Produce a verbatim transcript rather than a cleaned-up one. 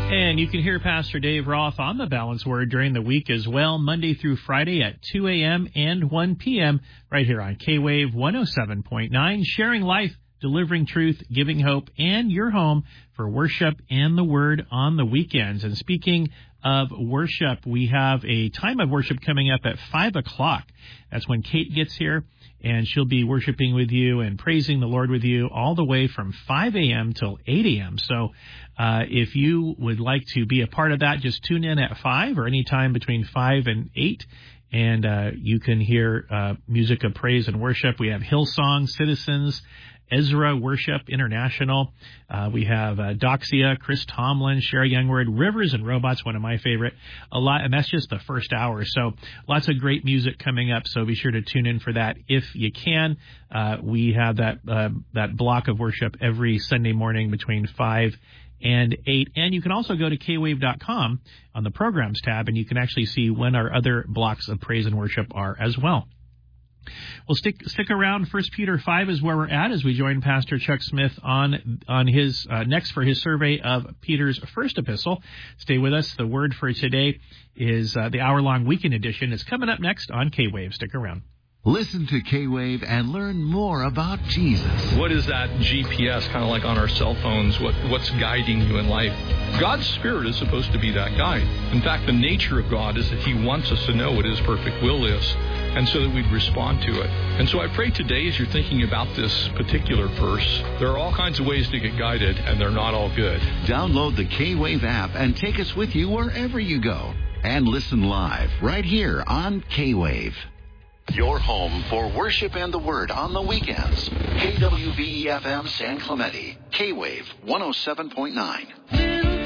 And you can hear Pastor Dave Roth on the Balanced Word during the week as well, Monday through Friday at two a.m. and one p.m. right here on K-Wave one oh seven point nine, sharing life, delivering truth, giving hope, and your home for worship and the Word on the weekends. And speaking of worship, we have a time of worship coming up at five o'clock. That's when Kate gets here, and she'll be worshiping with you and praising the Lord with you all the way from five a.m. till eight a.m. So uh, if you would like to be a part of that, just tune in at five or any time between five and eight, and uh, you can hear uh, music of praise and worship. We have Hillsong, Citizens, Ezra Worship International. Uh, we have uh, Doxia, Chris Tomlin, Sherry Youngward, Rivers and Robots, one of my favorite. A lot, and that's just the first hour. So lots of great music coming up. So be sure to tune in for that if you can. Uh, we have that uh, that block of worship every Sunday morning between five and eight. And you can also go to K wave dot com on the programs tab, and you can actually see when our other blocks of praise and worship are as well. Well, stick stick around. First Peter five is where we're at as we join Pastor Chuck Smith on on his uh, next for his survey of Peter's first epistle. Stay with us. The word for today is uh, the hour-long weekend edition. It's coming up next on K-Wave. Stick around. Listen to K-Wave and learn more about Jesus. What is that G P S, kind of like on our cell phones? What What's guiding you in life? God's Spirit is supposed to be that guide. In fact, the nature of God is that He wants us to know what His perfect will is, and so that we'd respond to it. And so I pray today, as you're thinking about this particular verse, there are all kinds of ways to get guided, and they're not all good. Download the K-Wave app and take us with you wherever you go. And listen live right here on K-Wave. Your home for worship and the Word on the weekends. K W V E F M San Clemente. K-Wave one oh seven point nine.